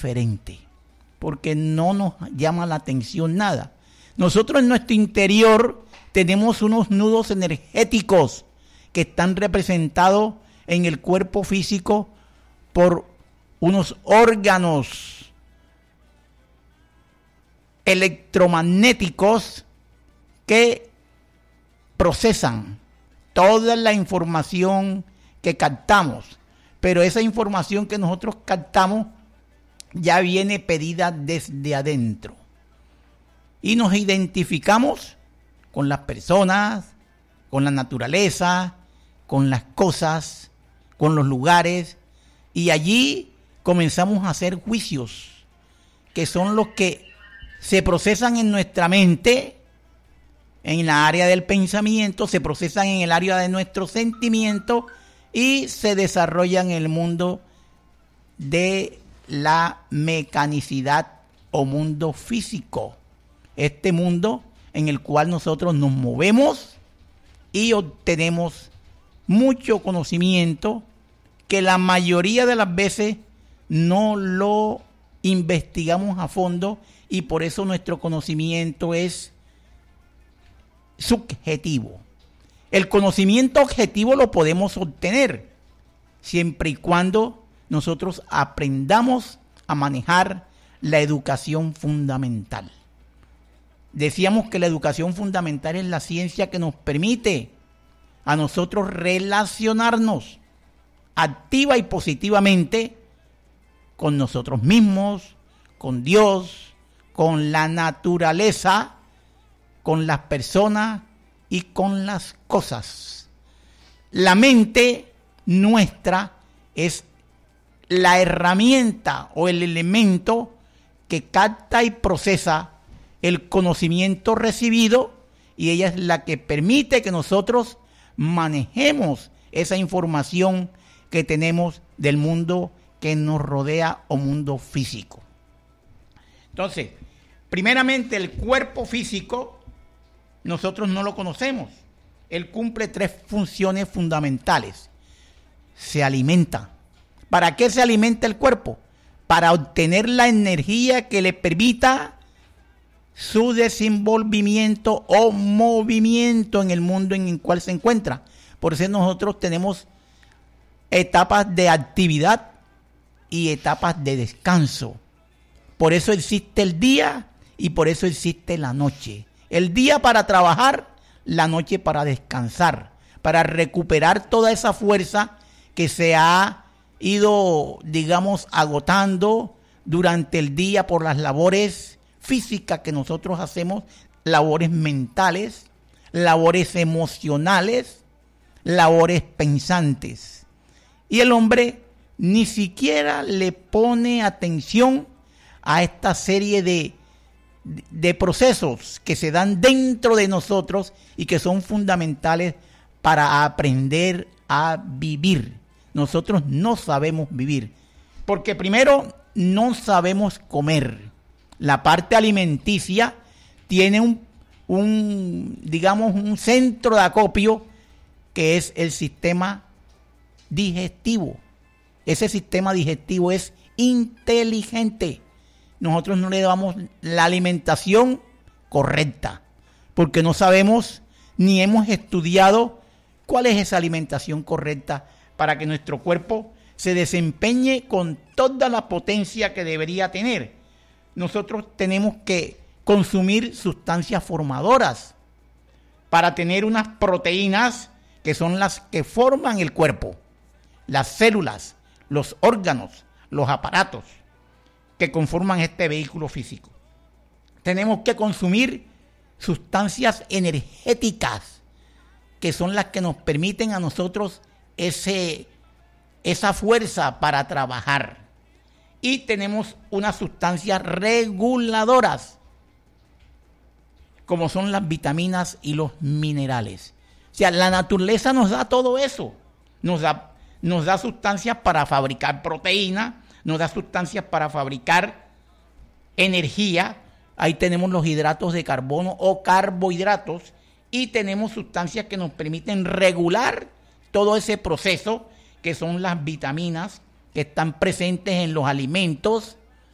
indiferente, porque no nos llama la atención nada. Nosotros en nuestro interior tenemos unos nudos energéticos que están representados en el cuerpo físico por unos órganos electromagnéticos que procesan toda la información que captamos, pero esa información que nosotros captamos ya viene pedida desde adentro y nos identificamos con las personas, con la naturaleza, con las cosas, con los lugares, y allí comenzamos a hacer juicios que son los que se procesan en nuestra mente, en la área del pensamiento, se procesan en el área de nuestros sentimientos y se desarrollan en el mundo de la mecanicidad o mundo físico. Este mundo en el cual nosotros nos movemos y obtenemos mucho conocimiento que la mayoría de las veces no lo investigamos a fondo y por eso nuestro conocimiento es subjetivo. El conocimiento objetivo lo podemos obtener siempre y cuando nosotros aprendamos a manejar la educación fundamental. Decíamos que la educación fundamental es la ciencia que nos permite a nosotros relacionarnos activa y positivamente con nosotros mismos, con Dios, con la naturaleza, con las personas y con las cosas. La mente nuestra es la herramienta o el elemento que capta y procesa el conocimiento recibido y ella es la que permite que nosotros manejemos esa información que tenemos del mundo que nos rodea o mundo físico. Entonces, primeramente el cuerpo físico nosotros no lo conocemos. Él cumple 3 funciones fundamentales. Se alimenta. ¿Para qué se alimenta el cuerpo? Para obtener la energía que le permita su desenvolvimiento o movimiento en el mundo en el cual se encuentra. Por eso nosotros tenemos etapas de actividad y etapas de descanso. Por eso existe el día y por eso existe la noche. El día para trabajar, la noche para descansar, para recuperar toda esa fuerza que se ha ido, digamos, agotando durante el día por las labores físicas que nosotros hacemos, labores mentales, labores emocionales, labores pensantes. Y el hombre ni siquiera le pone atención a esta serie de procesos que se dan dentro de nosotros y que son fundamentales para aprender a vivir. Nosotros no sabemos vivir, porque primero no sabemos comer. La parte alimenticia tiene un centro de acopio que es el sistema digestivo. Ese sistema digestivo es inteligente. Nosotros no le damos la alimentación correcta porque no sabemos ni hemos estudiado cuál es esa alimentación correcta para que nuestro cuerpo se desempeñe con toda la potencia que debería tener. Nosotros tenemos que consumir sustancias formadoras para tener unas proteínas que son las que forman el cuerpo, las células, los órganos, los aparatos que conforman este vehículo físico. Tenemos que consumir sustancias energéticas que son las que nos permiten a nosotros esa fuerza para trabajar. Y tenemos unas sustancias reguladoras como son las vitaminas y los minerales. O sea, la naturaleza nos da todo eso. Nos da sustancias para fabricar proteína, nos da sustancias para fabricar energía. Ahí tenemos los hidratos de carbono o carbohidratos y tenemos sustancias que nos permiten regular todo ese proceso que son las vitaminas que están presentes en los alimentos